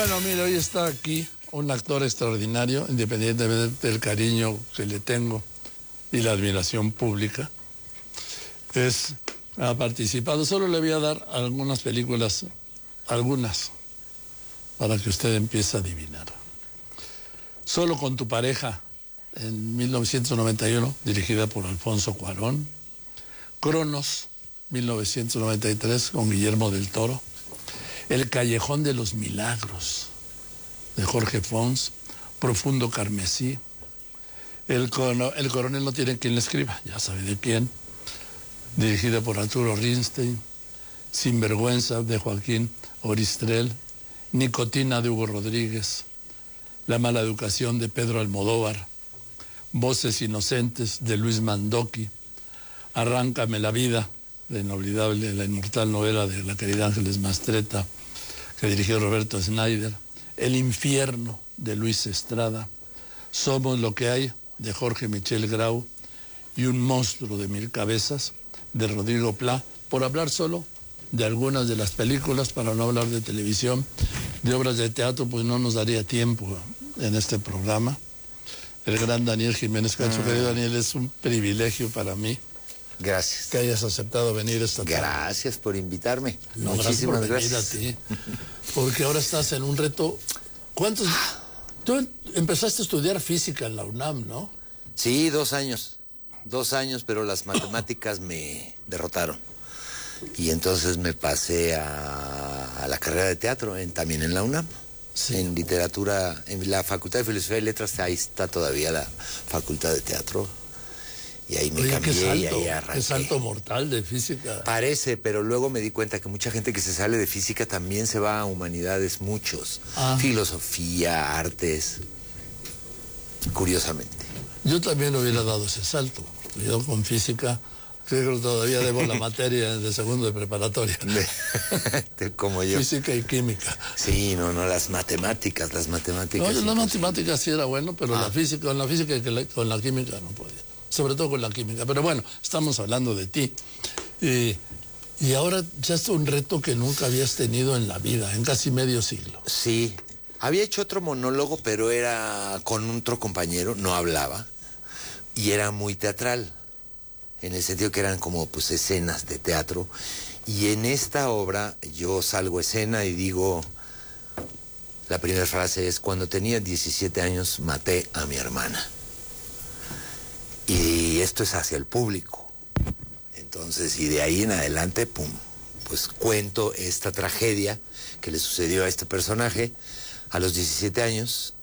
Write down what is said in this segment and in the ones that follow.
Bueno, mire, hoy está aquí un actor extraordinario, independientemente del cariño que le tengo y la admiración pública. Ha participado, solo le voy a dar algunas películas, para que usted empiece a adivinar. Solo con tu pareja, en 1991, dirigida por Alfonso Cuarón. Cronos, 1993, con Guillermo del Toro. El Callejón de los Milagros, de Jorge Fons. Profundo Carmesí. El coronel no tiene quien le escriba, ya sabe de quién. Dirigida por Arturo Rinstein. Sinvergüenza, de Joaquín Oristrel. Nicotina, de Hugo Rodríguez. La mala educación, de Pedro Almodóvar. Voces inocentes, de Luis Mandoki. Arráncame la vida, la inolvidable, la inmortal novela de la querida Ángeles Mastretta, que dirigió Roberto Schneider. El infierno, de Luis Estrada. Somos lo que hay, de Jorge Michel Grau. Y Un monstruo de mil cabezas, de Rodrigo Pla, por hablar solo de algunas de las películas, para no hablar de televisión. De obras de teatro, pues no nos daría tiempo en este programa. El gran Daniel Jiménez Cacho. Querido Daniel, es un privilegio para mí. Gracias. Que hayas aceptado venir esta tarde. Gracias por invitarme. No, muchísimas gracias por venir a ti. Porque ahora estás en un reto. Tú empezaste a estudiar física en la UNAM, ¿no? Sí, 2 años. 2 años, pero las matemáticas me derrotaron. Y entonces me pasé a la carrera de teatro, también en la UNAM. Sí. En literatura, en la Facultad de Filosofía y Letras, ahí está todavía la Facultad de Teatro. Y ahí me cambié y ahí arranqué. Qué salto mortal de física. Parece, pero luego me di cuenta que mucha gente que se sale de física también se va a humanidades, muchos. Filosofía, artes, curiosamente. Yo también hubiera dado ese salto. Yo con física, creo que todavía debo la materia de segundo de preparatoria. Como yo. Física y química. Sí, no, las matemáticas. No, las matemáticas sí era bueno, pero la física, con la física y con la química no podía. Sobre todo con la química. Pero bueno, estamos hablando de ti. Y ahora ya es un reto que nunca habías tenido en la vida, en casi medio siglo. Sí. Había hecho otro monólogo, pero era con otro compañero, no hablaba. Y era muy teatral, en el sentido que eran como pues escenas de teatro. Y en esta obra yo salgo a escena y digo, la primera frase es: cuando tenía 17 años maté a mi hermana. Y esto es hacia el público. Entonces, y de ahí en adelante, pues cuento esta tragedia que le sucedió a este personaje a los 17 años.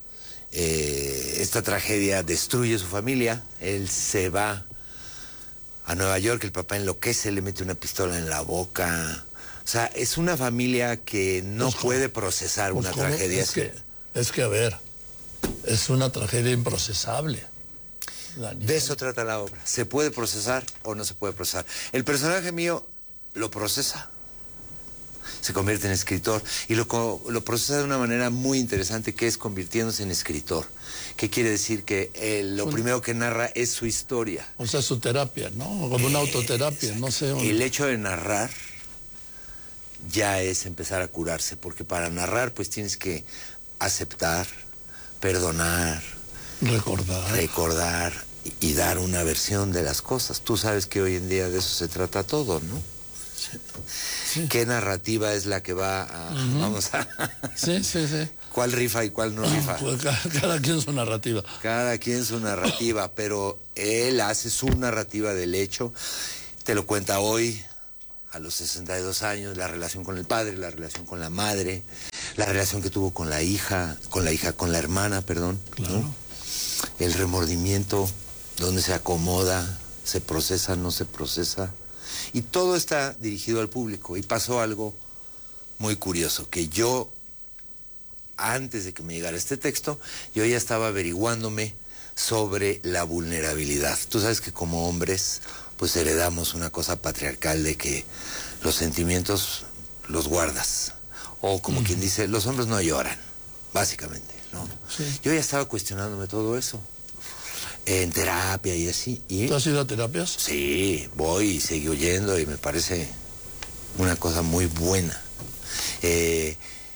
Esta tragedia destruye su familia. Él se va a Nueva York, el papá enloquece, le mete una pistola en la boca. O sea, es una familia que no puede procesar una tragedia así. Es que, a ver, es una tragedia improcesable. Daniel. De eso trata la obra. ¿Se puede procesar o no se puede procesar? El personaje mío lo procesa. Se convierte en escritor y lo procesa de una manera muy interesante, que es convirtiéndose en escritor. ¿Qué quiere decir? Que lo primero que narra es su historia. O sea, su terapia, ¿no? Como una autoterapia, no sé. El hecho de narrar ya es empezar a curarse, porque para narrar pues tienes que aceptar, perdonar, recordar y dar una versión de las cosas. Tú sabes que hoy en día de eso se trata todo, ¿no? Sí. ¿Qué narrativa es la que va a... Vamos a... Sí. ¿Cuál rifa y cuál no rifa? Pues cada quien su narrativa. Cada quien su narrativa, pero él hace su narrativa del hecho. Te lo cuenta hoy, a los 62 años, la relación con el padre, la relación con la madre, la relación que tuvo con la hermana, perdón. Claro. ¿No? El remordimiento, dónde se acomoda, se procesa, no se procesa. Y todo está dirigido al público. Y pasó algo muy curioso, que yo, antes de que me llegara este texto, yo ya estaba averiguándome sobre la vulnerabilidad. Tú sabes que como hombres, pues heredamos una cosa patriarcal de que los sentimientos los guardas. O como quien dice, los hombres no lloran, básicamente, ¿no? Sí. Yo ya estaba cuestionándome todo eso. En terapia y así. ¿Tú has ido a terapias? Sí, voy y sigo yendo y me parece una cosa muy buena.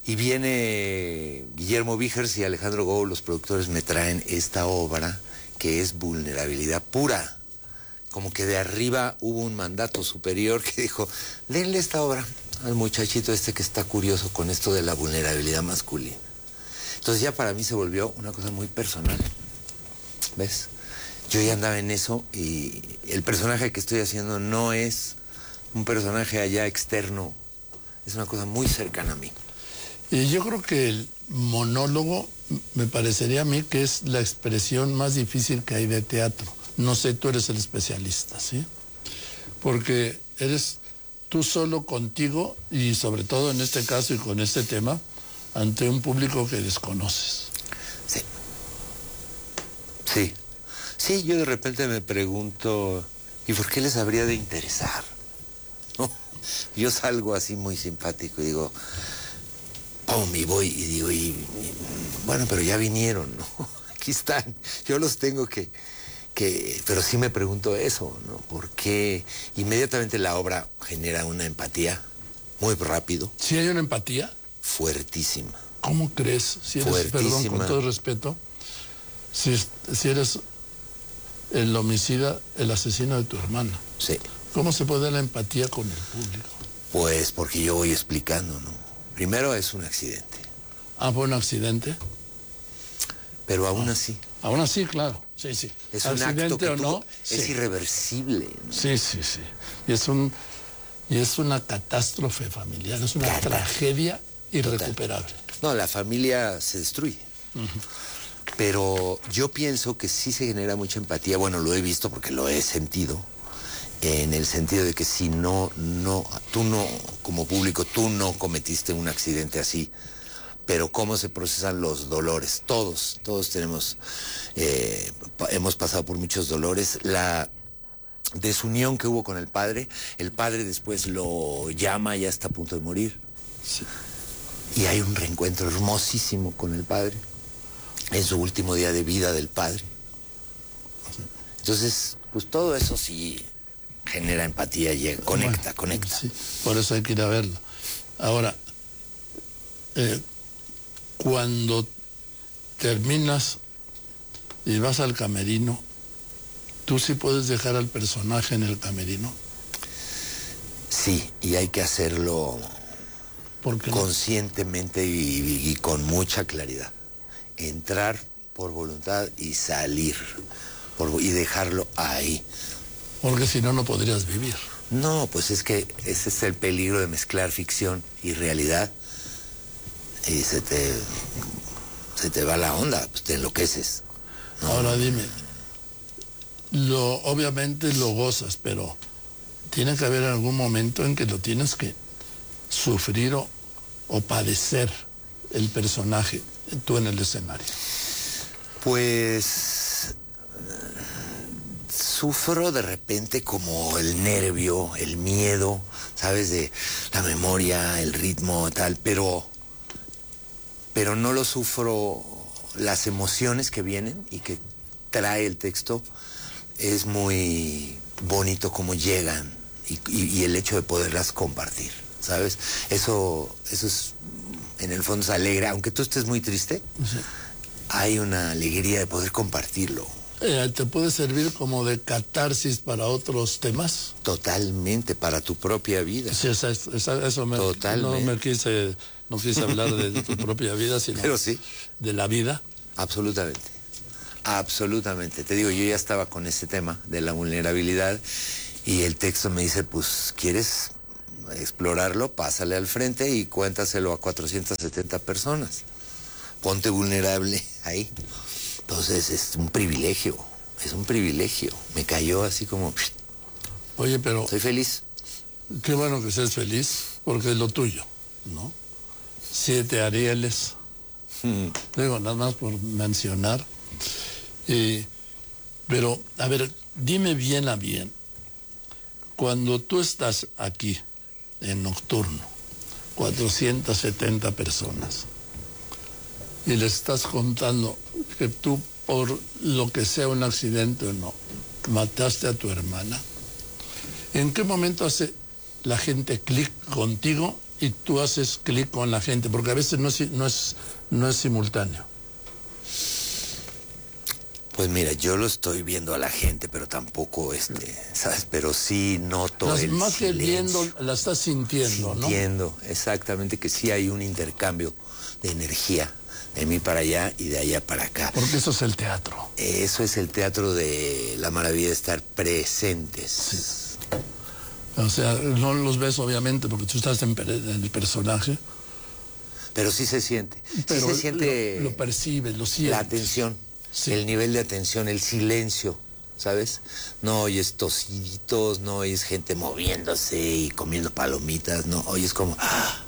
Y viene Guillermo Vigers y Alejandro Gou, los productores, me traen esta obra que es vulnerabilidad pura. Como que de arriba hubo un mandato superior que dijo, denle esta obra al muchachito este que está curioso con esto de la vulnerabilidad masculina. Entonces ya para mí se volvió una cosa muy personal, ¿ves? Yo ya andaba en eso y el personaje que estoy haciendo no es un personaje allá externo, es una cosa muy cercana a mí. Y yo creo que el monólogo me parecería a mí que es la expresión más difícil que hay de teatro. No sé, tú eres el especialista, ¿sí? Porque eres tú solo contigo y sobre todo en este caso y con este tema, ante un público que desconoces. Sí. Sí. Sí, yo de repente me pregunto, ¿y por qué les habría de interesar? ¿No? Yo salgo así muy simpático y digo, ¡pum! Y voy y digo, bueno, pero ya vinieron, ¿no? Aquí están, yo los tengo pero sí me pregunto eso, ¿no? ¿Por qué inmediatamente la obra genera una empatía muy rápido? ¿Sí hay una empatía? Fuertísima. ¿Cómo crees? Si eres, Fuertísima. perdón, con todo respeto, si eres el homicida, el asesino de tu hermana. Sí. ¿Cómo se puede dar la empatía con el público? Pues porque yo voy explicando, ¿no? Primero es un accidente. Ah, ¿fue un accidente? Pero aún así. Aún así, claro. Sí, sí. Es un acto que o no, es irreversible, ¿no? Sí, sí, sí. Y es una catástrofe familiar, es una tragedia irrecuperable. No, la familia se destruye. Pero yo pienso que sí se genera mucha empatía. Bueno, lo he visto porque lo he sentido. En el sentido de que si tú no, como público, tú no cometiste un accidente así. Pero cómo se procesan los dolores. Todos tenemos, hemos pasado por muchos dolores. La desunión que hubo con el padre después lo llama, ya está a punto de morir. Sí. Y hay un reencuentro hermosísimo con el padre, en su último día de vida del padre. Entonces, pues todo eso sí genera empatía, conecta. Sí, por eso hay que ir a verlo. Ahora, cuando terminas y vas al camerino, ¿tú sí puedes dejar al personaje en el camerino? Sí, y hay que hacerlo conscientemente y con mucha claridad. Entrar por voluntad y salir y dejarlo ahí. Porque si no, no podrías vivir. No, pues es que ese es el peligro de mezclar ficción y realidad. Y se te va la onda, pues te enloqueces, ¿no? Ahora dime, obviamente lo gozas, pero tiene que haber algún momento en que lo tienes que sufrir o padecer el personaje, tú en el escenario. Pues sufro de repente como el nervio, el miedo, ¿sabes? De la memoria, el ritmo, tal, pero no lo sufro. Las emociones que vienen y que trae el texto es muy bonito como llegan y el hecho de poderlas compartir, ¿sabes? Eso es, en el fondo es alegre, aunque tú estés muy triste, sí. Hay una alegría de poder compartirlo. ¿Te puede servir como de catarsis para otros temas? Totalmente, para tu propia vida. Sí, eso me... Totalmente. No quise hablar de tu propia vida, sino pero sí, de la vida. Absolutamente. Absolutamente. Te digo, yo ya estaba con ese tema de la vulnerabilidad y el texto me dice, pues, ¿quieres explorarlo? Pásale al frente y cuéntaselo a 470 personas. Ponte vulnerable ahí. Entonces es un privilegio. Me cayó así como... Oye, pero... Soy feliz. Qué bueno que seas feliz, porque es lo tuyo, ¿no? 7 Arieles. Digo, nada más por mencionar. Pero, a ver, dime bien a bien. Cuando tú estás aquí, en Nocturno, 470 personas, y le estás contando que tú, por lo que sea un accidente o no, mataste a tu hermana, ¿en qué momento hace la gente clic contigo y tú haces clic con la gente, porque a veces no es simultáneo. Pues mira, yo lo estoy viendo a la gente, pero tampoco, ¿sabes? Pero sí noto el Más que silencio. viendo, la estás sintiendo, ¿no? Sintiendo, exactamente, que sí hay un intercambio de energía, de mí para allá y de allá para acá. Porque eso es el teatro. Eso es el teatro de la maravilla de estar presentes. Sí. O sea, no los ves obviamente porque tú estás en el personaje. Pero sí se siente. Pero sí se siente lo percibes, lo sientes. la atención, sí. El nivel de atención, el silencio, ¿sabes? No oyes tosiditos, no oyes gente moviéndose y comiendo palomitas, no, oyes como... ¡ah!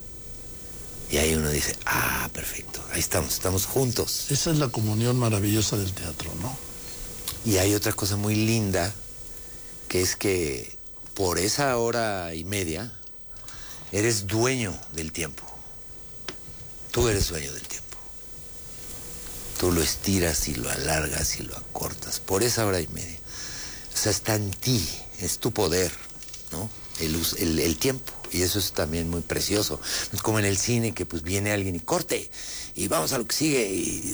Y ahí uno dice, perfecto, ahí estamos juntos. Esa es la comunión maravillosa del teatro, ¿no? Y hay otra cosa muy linda, que es que por esa hora y media eres dueño del tiempo. Tú eres dueño del tiempo. Tú lo estiras y lo alargas y lo acortas por esa hora y media. O sea, está en ti, es tu poder, ¿no? El tiempo. Y eso es también muy precioso. No es como en el cine que pues viene alguien y corte y vamos a lo que sigue.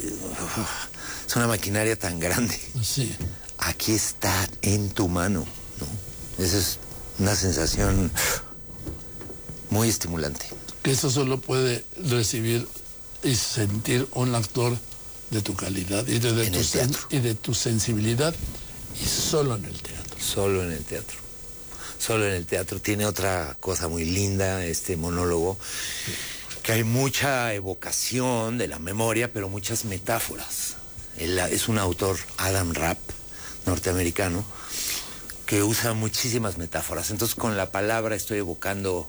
Es una maquinaria tan grande. Sí. Aquí está en tu mano, ¿no? Esa es una sensación muy estimulante. Que eso solo puede recibir y sentir un actor de tu calidad y de tu sensibilidad, y solo en el teatro. Solo en el teatro. Solo en el teatro. Tiene otra cosa muy linda este monólogo, que hay mucha evocación de la memoria, pero muchas metáforas. Es un autor, Adam Rapp, norteamericano, que usa muchísimas metáforas. Entonces con la palabra estoy evocando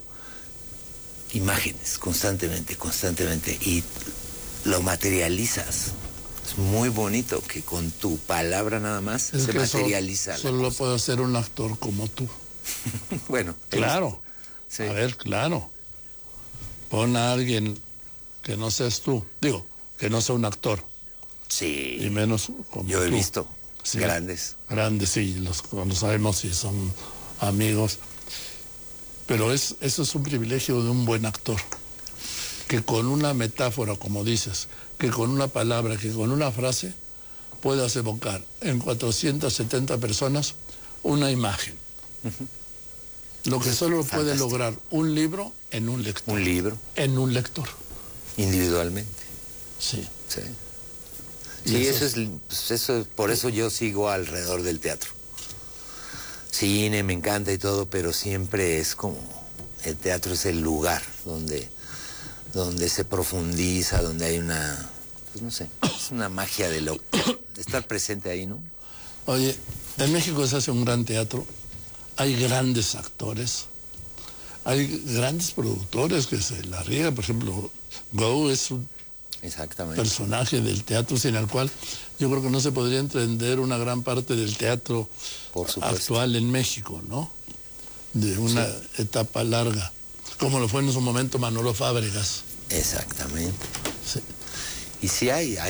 imágenes constantemente, y lo materializas. Es muy bonito que con tu palabra nada más se materializa. Solo lo puede hacer un actor como tú. Bueno, claro. Sí. A ver, claro. Pon a alguien que no seas tú. Digo, que no sea un actor. Sí. Y menos como yo he tú. visto. Sí. Grandes. Grandes, sí, los sabemos y son amigos. Pero eso es un privilegio de un buen actor. Que con una metáfora, como dices, que con una palabra, que con una frase, puedas evocar en 470 personas una imagen. Lo que solo puede lograr un libro en un lector. Un libro. En un lector. Individualmente. Sí. Sí. Sí, eso, por eso yo sigo alrededor del teatro. Cine, me encanta y todo, pero siempre es como... El teatro es el lugar donde se profundiza, donde hay una... Pues no sé, es una magia de estar presente ahí, ¿no? Oye, en México se hace un gran teatro. Hay grandes actores. Hay grandes productores que se la riegan. Por ejemplo, Go es un personaje del teatro sin el cual yo creo que no se podría entender una gran parte del teatro actual en México, ¿no? De una etapa larga, como lo fue en su momento Manolo Fábregas. Exactamente. Sí. Y sí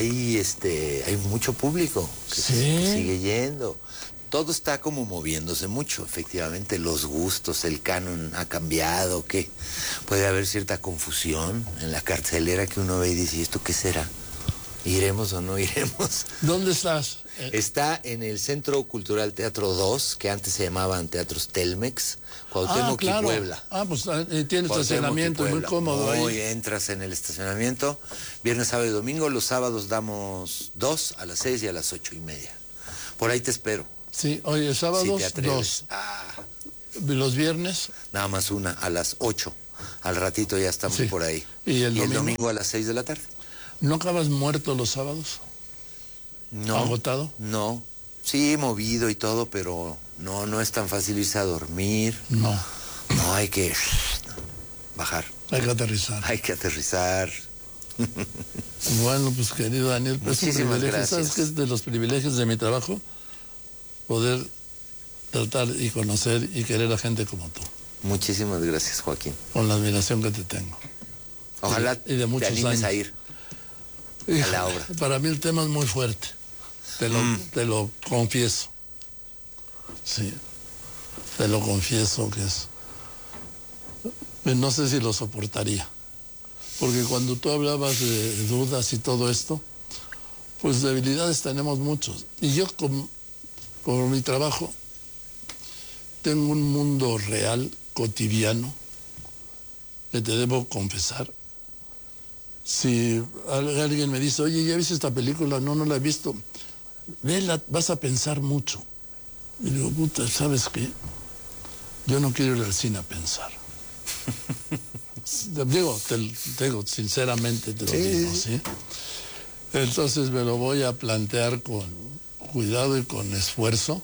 hay mucho público que sigue yendo. Todo está como moviéndose mucho, efectivamente, los gustos, el canon ha cambiado, que puede haber cierta confusión en la cartelera que uno ve y dice, ¿y esto qué será? ¿Iremos o no iremos? ¿Dónde estás? Está en el Centro Cultural Teatro 2, que antes se llamaban Teatros Telmex, Cuauhtémoc y Puebla. Pues tiene estacionamiento muy cómodo ahí. Hoy entras en el estacionamiento, viernes, sábado y domingo. Los sábados damos 2 a las 6 y a las 8:30. Por ahí te espero. Sí, oye, sábados 2. Los viernes. Nada más 1 a las 8. Al ratito ya estamos por ahí. ¿Y el domingo a las 6 de la tarde. ¿No acabas muerto los sábados? No. ¿Agotado? No. Sí, movido y todo, pero no es tan fácil irse a dormir. No. No, hay que bajar. Hay que aterrizar. Hay que aterrizar. Bueno, pues querido Daniel, muchísimas gracias. ¿Sabes qué es de los privilegios de mi trabajo? Poder tratar y conocer y querer a gente como tú. Muchísimas gracias, Joaquín. Con la admiración que te tengo. Ojalá y de muchos te animes años. A ir a la obra. Para mí el tema es muy fuerte. Te lo confieso. Sí. Te lo confieso que es pues no sé si lo soportaría. Porque cuando tú hablabas de dudas y todo esto, pues debilidades tenemos muchos. Y yo con mi trabajo tengo un mundo real, cotidiano, que te debo confesar. Si alguien me dice, oye, ¿ya viste esta película? No, no la he visto. Vela, vas a pensar mucho. Y digo, puta, ¿sabes qué? Yo no quiero ir al cine a pensar. Digo, sinceramente te lo digo, ¿sí? Entonces me lo voy a plantear con cuidado y con esfuerzo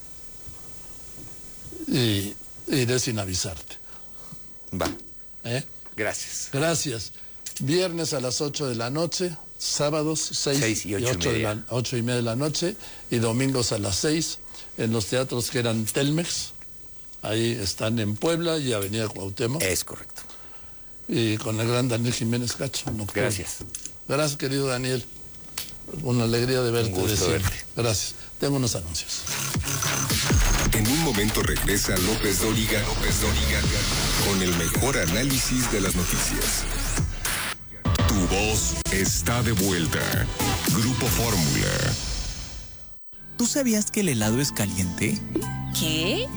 y iré sin avisarte. Va. ¿Eh? Gracias. Gracias. Viernes a las 8 de la noche, sábados 6 y 8 y media de la noche y domingos a las 6 en los teatros que eran Telmex. Ahí están en Puebla y Avenida Cuauhtémoc. Es correcto. Y con el gran Daniel Jiménez Cacho. Gracias. Gracias, querido Daniel. Una alegría de verte. Un gusto verte. Gracias. Tengo unos anuncios. En un momento regresa López Dóriga con el mejor análisis de las noticias. Tu voz está de vuelta. Grupo Fórmula. ¿Tú sabías que el helado es caliente? ¿Qué?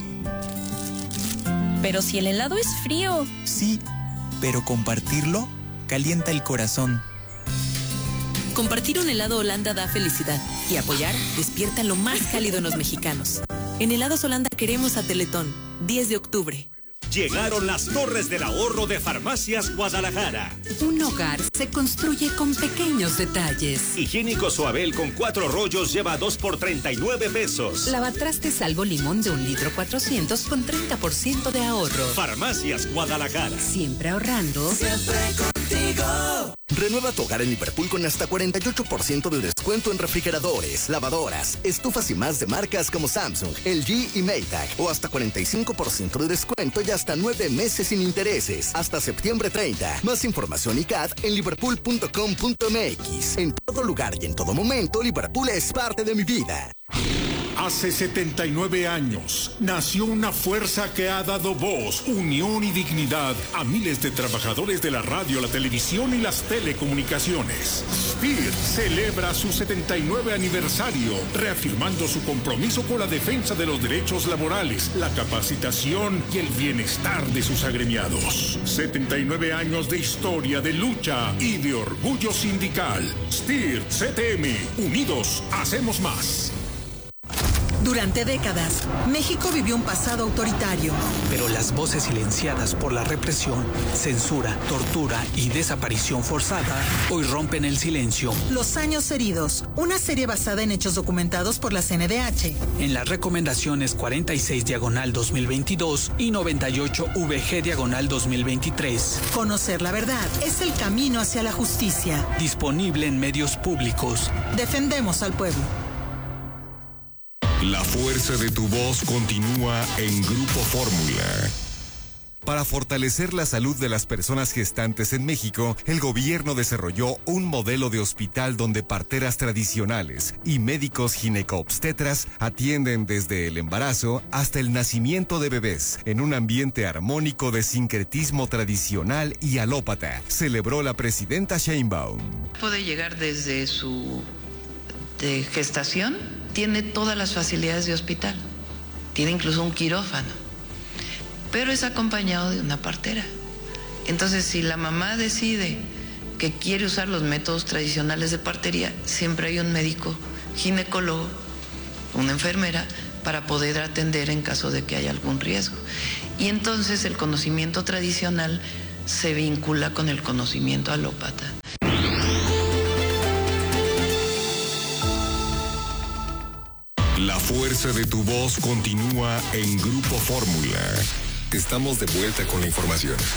Pero si el helado es frío. Sí, pero compartirlo calienta el corazón. Compartir un helado Holanda da felicidad y apoyar despierta lo más cálido en los mexicanos. En Helados Holanda queremos a Teletón, 10 de octubre. Llegaron las Torres del Ahorro de Farmacias Guadalajara. Un hogar se construye con pequeños detalles. Higiénico Suabel con 4 rollos lleva 2 por 39 pesos. Lavatrastes Salvo Limón de 1 litro 400 con 30% de ahorro. Farmacias Guadalajara. Siempre ahorrando. Siempre contigo. Renueva tu hogar en Liverpool con hasta 48% de descuento en refrigeradores, lavadoras, estufas y más de marcas como Samsung, LG y Maytag. O hasta 45% de descuento y hasta 9 meses sin intereses. Hasta septiembre 30. Más información y CAD en liverpool.com.mx. En todo lugar y en todo momento, Liverpool es parte de mi vida. Hace 79 años nació una fuerza que ha dado voz, unión y dignidad a miles de trabajadores de la radio, la televisión y las telecomunicaciones. SPIR celebra su 79 aniversario, reafirmando su compromiso con la defensa de los derechos laborales, la capacitación y el bienestar de sus agremiados. 79 años de historia, de lucha y de orgullo sindical. STIR, CTM, unidos, hacemos más. Durante décadas, México vivió un pasado autoritario. Pero las voces silenciadas por la represión, censura, tortura y desaparición forzada hoy rompen el silencio. Los años heridos, una serie basada en hechos documentados por la CNDH. En las recomendaciones 46/2022 y 98-VG/2023. Conocer la verdad es el camino hacia la justicia. Disponible en medios públicos. Defendemos al pueblo. La fuerza de tu voz continúa en Grupo Fórmula. Para fortalecer la salud de las personas gestantes en México, el gobierno desarrolló un modelo de hospital donde parteras tradicionales y médicos gineco-obstetras atienden desde el embarazo hasta el nacimiento de bebés en un ambiente armónico de sincretismo tradicional y alópata, celebró la presidenta Sheinbaum. Puede llegar desde su gestación. Tiene todas las facilidades de hospital, tiene incluso un quirófano, pero es acompañado de una partera. Entonces, si la mamá decide que quiere usar los métodos tradicionales de partería, siempre hay un médico ginecólogo, una enfermera, para poder atender en caso de que haya algún riesgo. Y entonces el conocimiento tradicional se vincula con el conocimiento alópata. La fuerza de tu voz continúa en Grupo Fórmula. Estamos de vuelta con la información.